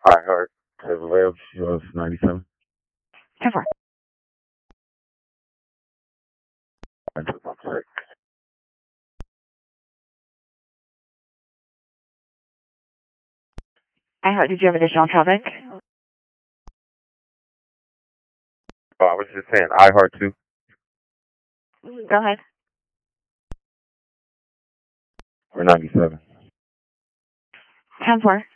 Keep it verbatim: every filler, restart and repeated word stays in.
I heard the Wales was ninety-seven. ten four. I took one six. I heard, did you have additional traffic? Oh, I was just saying, I heard too. Go ahead. We're ninety-seven. ten four.